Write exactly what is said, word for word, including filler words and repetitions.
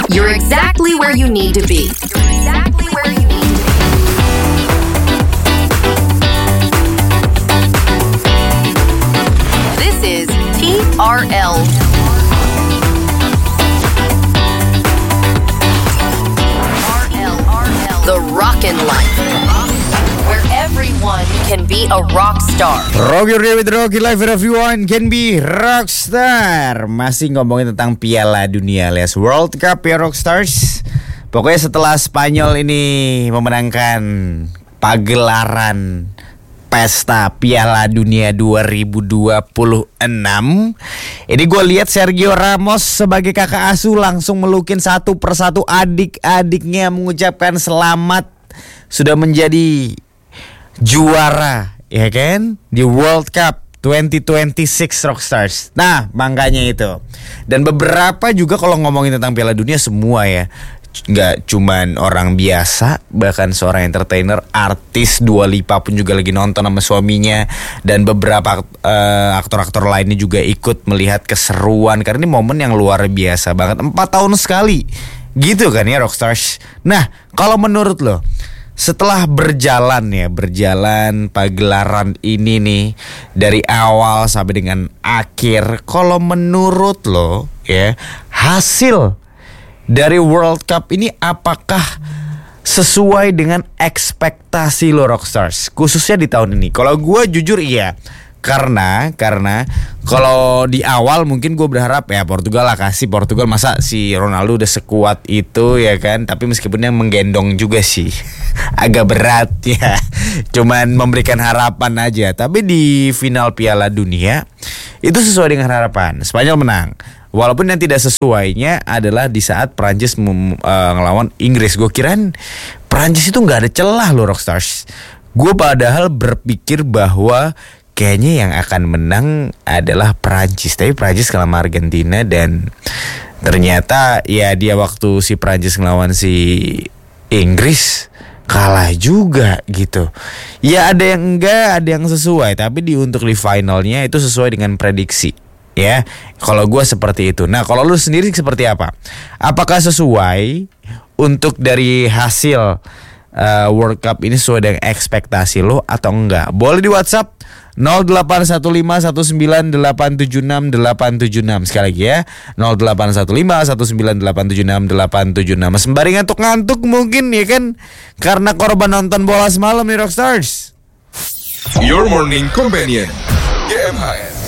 You're exactly where you need to be. You're exactly where you need to be. This is T R L. The Rockin' Life, where everyone can be a rock star. Rock your day with Rocky Life, where everyone can be rockstar. Masih ngomongin tentang Piala Dunia alias World Cup ya Rockstars. Pokoknya setelah Spanyol ini memenangkan pagelaran Pesta Piala Dunia dua ribu dua puluh enam, ini gue lihat Sergio Ramos sebagai kakak asuh langsung melukin satu persatu adik-adiknya, mengucapkan selamat sudah menjadi juara, ya kan, di World Cup dua ribu dua puluh enam Rockstars. Nah, makanya itu. Dan beberapa juga kalau ngomongin tentang Piala Dunia semua ya, nggak cuman orang biasa, bahkan seorang entertainer, artis Dua Lipa pun juga lagi nonton sama suaminya, dan beberapa uh, aktor-aktor lainnya juga ikut melihat keseruan karena ini momen yang luar biasa banget, empat tahun sekali gitu kan ya Rockstars. Nah, kalau menurut lo setelah berjalan ya berjalan pagelaran ini nih dari awal sampai dengan akhir, kalau menurut lo ya hasil dari World Cup ini apakah sesuai dengan ekspektasi lo Rockstars, khususnya di tahun ini? Kalau gue jujur iya, karena karena kalau di awal mungkin gue berharap ya Portugal lah, kasih Portugal, masa si Ronaldo udah sekuat itu ya kan. Tapi meskipun yang menggendong juga sih agak berat ya, cuman memberikan harapan aja. Tapi di final Piala Dunia itu sesuai dengan harapan, Spanyol menang. Walaupun yang tidak sesuainya adalah di saat Prancis mem, uh, ngelawan Inggris. Gue kirain Prancis itu gak ada celah loh Rockstars. Gue padahal berpikir bahwa kayaknya yang akan menang adalah Prancis. Tapi Prancis kalah sama Argentina, dan ternyata ya dia waktu si Prancis ngelawan si Inggris kalah juga gitu. Ya ada yang enggak, ada yang sesuai. Tapi di untuk di finalnya itu sesuai dengan prediksi. Ya, kalau gue seperti itu. Nah, kalau lu sendiri seperti apa? Apakah sesuai untuk dari hasil uh, World Cup ini sesuai dengan ekspektasi lo atau enggak? Boleh di WhatsApp nol delapan satu lima satu sembilan delapan tujuh enam delapan tujuh enam. Sekali lagi ya, nol delapan satu lima satu sembilan delapan tujuh enam delapan tujuh enam. Sembari ngantuk-ngantuk mungkin ya kan, karena korban nonton bola semalam nih Rockstars. Your Morning Companion, G M H S.